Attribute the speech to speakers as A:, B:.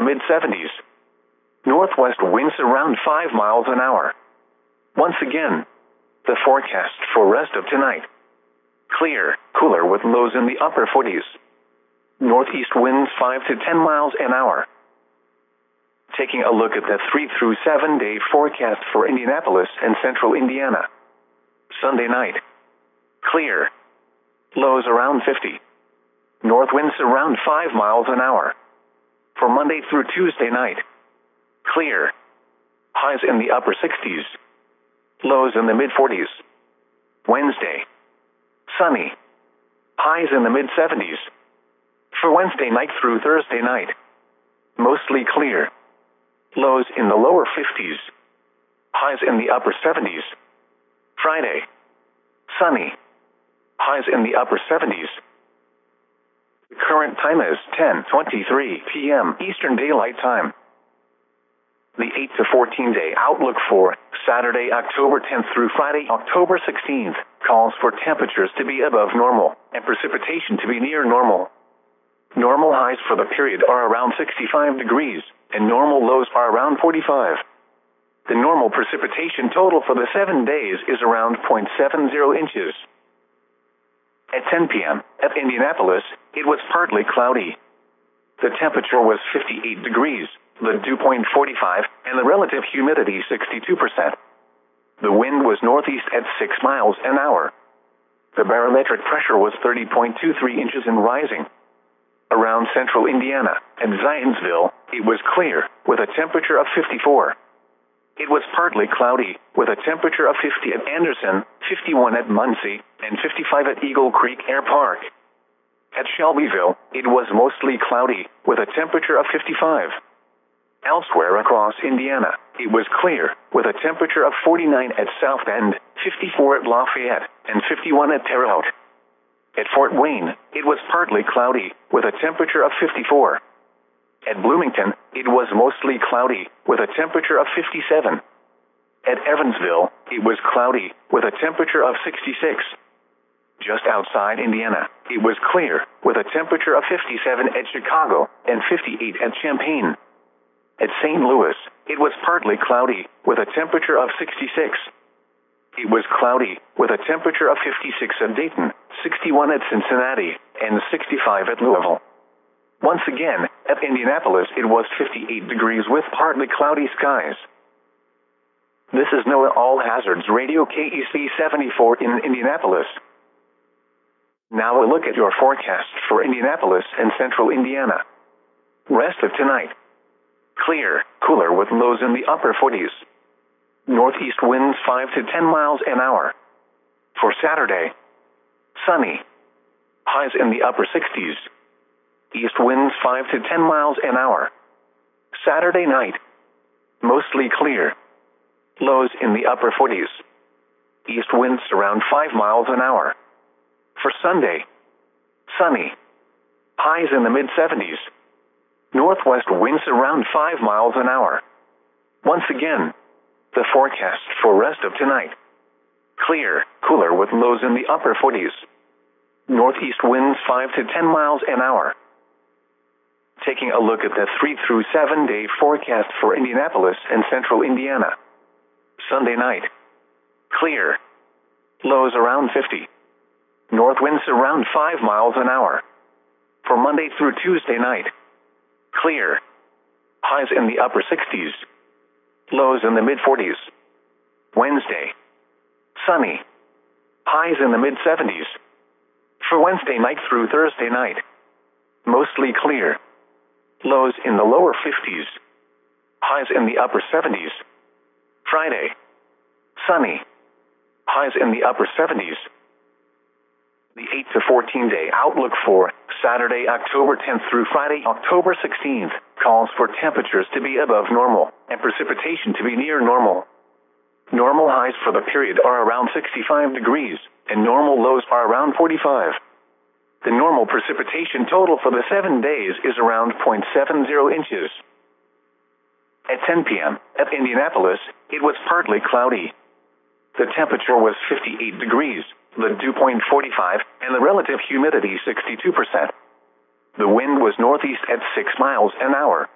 A: mid-70s. Northwest winds around 5 miles an hour. Once again, the forecast for rest of tonight. Clear, cooler with lows in the upper 40s. Northeast winds 5 to 10 miles an hour. Taking a look at the 3 through 7 day forecast for Indianapolis and central Indiana. Sunday night. Clear. Lows around 50. North winds around 5 miles an hour. For Monday through Tuesday night. Clear. Highs in the upper 60s. Lows in the mid-40s. Wednesday. Sunny. Highs in the mid-70s. For Wednesday night through Thursday night. Mostly clear. Lows in the lower 50s. Highs in the upper 70s. Friday. Sunny. Highs in the upper 70s. The current time is 10:23 p.m. Eastern Daylight Time. The 8 to 14 day outlook for Saturday, October 10th through Friday, October 16th, calls for temperatures to be above normal and precipitation to be near normal. Normal highs for the period are around 65 degrees, and normal lows are around 45. The normal precipitation total for the 7 days is around 0.70 inches. At 10 p.m. at Indianapolis, it was partly cloudy. The temperature was 58 degrees, the dew point 45, and the relative humidity 62%. The wind was northeast at 6 miles an hour. The barometric pressure was 30.23 inches and rising. Around central Indiana and Zionsville, it was clear, with a temperature of 54. It was partly cloudy, with a temperature of 50 at Anderson, 51 at Muncie, and 55 at Eagle Creek Air Park. At Shelbyville, it was mostly cloudy, with a temperature of 55. Elsewhere across Indiana, it was clear, with a temperature of 49 at South Bend, 54 at Lafayette, and 51 at Terre Haute. At Fort Wayne, it was partly cloudy, with a temperature of 54. At Bloomington, it was mostly cloudy, with a temperature of 57. At Evansville, it was cloudy, with a temperature of 66. Just outside Indiana, it was clear, with a temperature of 57 at Chicago, and 58 at Champaign. At St. Louis, it was partly cloudy, with a temperature of 66. It was cloudy, with a temperature of 56 at Dayton, 61 at Cincinnati, and 65 at Louisville. Once again, at Indianapolis it was 58 degrees with partly cloudy skies. This is NOAA All Hazards Radio KEC 74 in Indianapolis. Now a look at your forecast for Indianapolis and central Indiana. Rest of tonight. Clear, cooler with lows in the upper 40s. Northeast winds 5 to 10 miles an hour. For Saturday. Sunny. Highs in the upper 60s. East winds 5 to 10 miles an hour. Saturday night. Mostly clear. Lows in the upper 40s. East winds around 5 miles an hour. For Sunday. Sunny. Highs in the mid-70s. Northwest winds around 5 miles an hour. Once again, the forecast for rest of tonight. Clear, cooler with lows in the upper 40s. Northeast winds 5 to 10 miles an hour. Taking a look at the 3 through 7 day forecast for Indianapolis and central Indiana. Sunday night. Clear. Lows around 50. North winds around 5 miles an hour. For Monday through Tuesday night. Clear. Highs in the upper 60s. Lows in the mid-40s. Wednesday. Sunny. Highs in the mid-70s. For Wednesday night through Thursday night. Mostly clear. Lows in the lower 50s. Highs in the upper 70s. Friday. Sunny. Highs in the upper 70s. The 8 to 14 day outlook for Saturday, October 10th through Friday, October 16th, calls for temperatures to be above normal and precipitation to be near normal. Normal highs for the period are around 65 degrees, and normal lows are around 45. The normal precipitation total for the 7 days is around 0.70 inches. At 10 p.m. at Indianapolis, it was partly cloudy. The temperature was 58 degrees, the dew point 45, and the relative humidity 62%. The wind was northeast at 6 miles an hour.